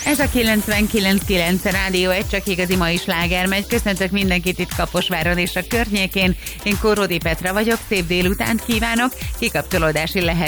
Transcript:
Ez a 99.9 Rádió, egy csak igazi mai sláger megy. Köszöntök mindenkit itt Kaposváron és a környékén. Én Korródi Petra vagyok, szép délutánt kívánok, kikapcsolódási lehetőséget